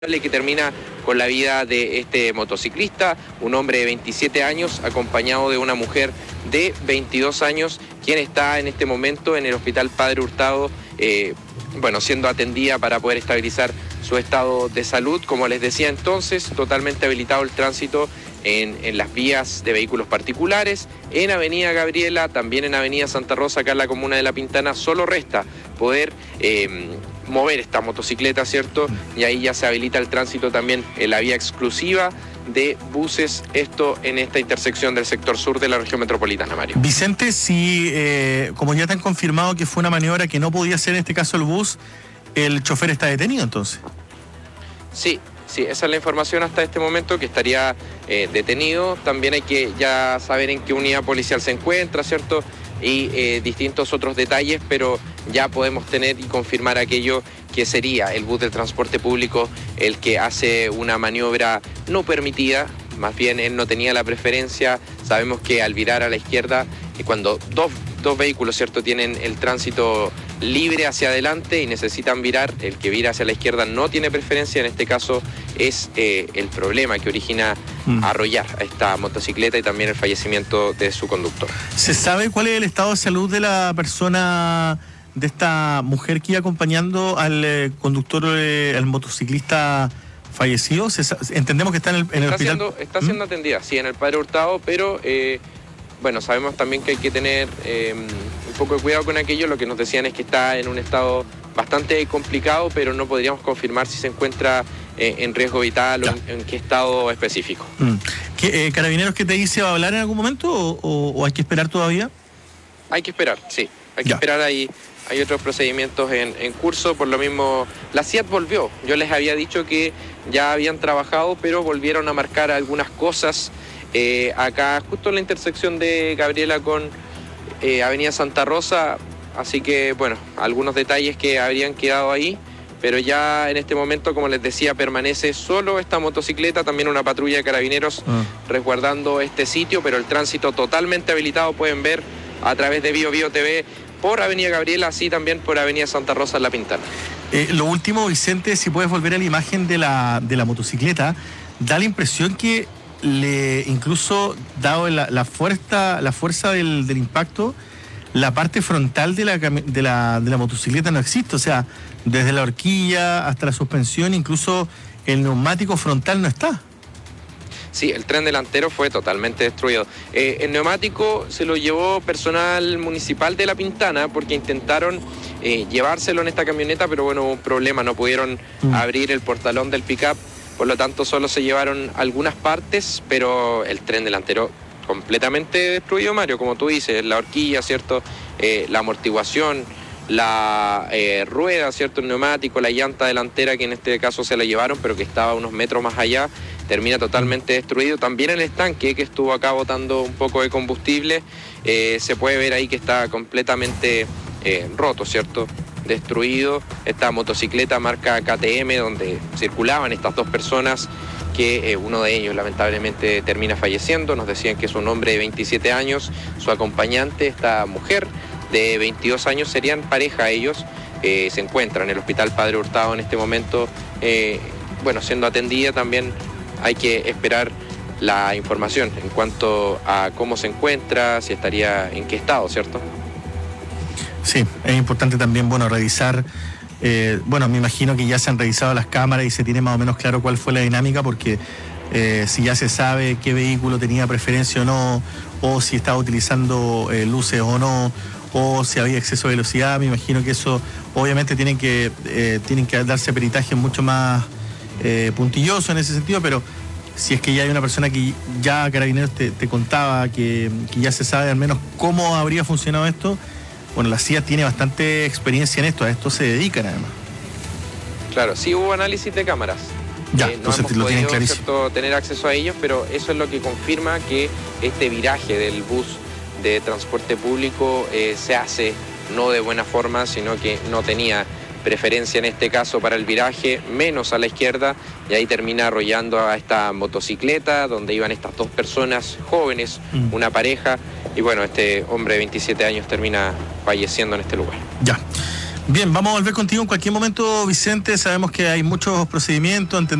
que termina con la vida de este motociclista, un hombre de 27 años acompañado de una mujer de 22 años, quien está en este momento en el Hospital Padre Hurtado, siendo atendida para poder estabilizar su estado de salud. Como les decía entonces, totalmente habilitado el tránsito en las vías de vehículos particulares, en Avenida Gabriela, también en Avenida Santa Rosa, acá en la comuna de La Pintana. Solo resta poder mover esta motocicleta, ¿cierto? Y ahí ya se habilita el tránsito también en la vía exclusiva de buses, esto en esta intersección del sector sur de la región metropolitana, Mario. Vicente, si como ya te han confirmado que fue una maniobra que no podía ser en este caso el bus, ¿el chofer está detenido entonces? Sí, esa es la información hasta este momento, que estaría detenido. También hay que ya saber en qué unidad policial se encuentra, ¿cierto? Y distintos otros detalles, pero ya podemos tener y confirmar aquello que sería el bus del transporte público el que hace una maniobra no permitida. Más bien él no tenía la preferencia. Sabemos que al virar a la izquierda, cuando dos vehículos, ¿cierto?, tienen el tránsito libre hacia adelante y necesitan virar, el que vira hacia la izquierda no tiene preferencia. En este caso es el problema que origina arrollar a esta motocicleta y también el fallecimiento de su conductor. ¿Se sabe cuál es el estado de salud de la persona, de esta mujer que iba acompañando al conductor, al motociclista fallecido? Entendemos que está en el hospital. Está siendo atendida, sí, en el Padre Hurtado, pero sabemos también que hay que tener un poco de cuidado con aquello. Lo que nos decían es que está en un estado bastante complicado, pero no podríamos confirmar si se encuentra en riesgo vital o en qué estado específico. ¿Carabineros qué te dice? ¿Va a hablar en algún momento o hay que esperar todavía? Hay que esperar, sí. Hay que esperar ahí. Hay otros procedimientos en curso. Por lo mismo, la CIAT volvió. Yo les había dicho que ya habían trabajado, pero volvieron a marcar algunas cosas acá, justo en la intersección de Gabriela con Avenida Santa Rosa. Así que, algunos detalles que habrían quedado ahí, pero ya en este momento, como les decía, permanece solo esta motocicleta, también una patrulla de carabineros resguardando este sitio, pero el tránsito totalmente habilitado. Pueden ver a través de Bio TV por Avenida Gabriela, así también por Avenida Santa Rosa en La Pintana. Lo último, Vicente, si puedes volver a la imagen de la motocicleta, da la impresión que incluso dado la fuerza del impacto, la parte frontal de la motocicleta no existe. O sea, desde la horquilla hasta la suspensión, incluso el neumático frontal no está. Sí, el tren delantero fue totalmente destruido. El neumático se lo llevó personal municipal de La Pintana porque intentaron llevárselo en esta camioneta, pero hubo un problema, no pudieron abrir el portalón del pick-up, por lo tanto solo se llevaron algunas partes, pero el tren delantero completamente destruido, Mario, como tú dices, la horquilla, ¿cierto? La amortiguación, la rueda, ¿cierto? El neumático, la llanta delantera, que en este caso se la llevaron, pero que estaba unos metros más allá, termina totalmente destruido. También el estanque, que estuvo acá botando un poco de combustible, se puede ver ahí que está completamente roto, ¿cierto? Destruido. Esta motocicleta marca KTM, donde circulaban estas dos personas, que uno de ellos lamentablemente termina falleciendo. Nos decían que es un hombre de 27 años, su acompañante, esta mujer de 22 años, serían pareja ellos. Se encuentran en el Hospital Padre Hurtado en este momento, siendo atendida. También hay que esperar la información en cuanto a cómo se encuentra, si estaría en qué estado, ¿cierto? Sí, es importante también, revisar. Me imagino que ya se han revisado las cámaras y se tiene más o menos claro cuál fue la dinámica, porque si ya se sabe qué vehículo tenía preferencia o no, o si estaba utilizando luces o no, o si había exceso de velocidad, me imagino que eso obviamente tienen que darse peritaje mucho más puntilloso en ese sentido. Pero si es que ya hay una persona que ya Carabineros te contaba que ya se sabe al menos cómo habría funcionado esto, la CIA tiene bastante experiencia en esto, a esto se dedican además. Claro, sí hubo análisis de cámaras. Ya, entonces no lo tienen podido, clarísimo, ¿cierto?, tener acceso a ellos, pero eso es lo que confirma que este viraje del bus de transporte público se hace no de buena forma, sino que no tenía preferencia en este caso para el viraje, menos a la izquierda, y ahí termina arrollando a esta motocicleta donde iban estas dos personas jóvenes, una pareja, y este hombre de 27 años termina falleciendo en este lugar. Ya. Bien, vamos a volver contigo en cualquier momento, Vicente. Sabemos que hay muchos procedimientos.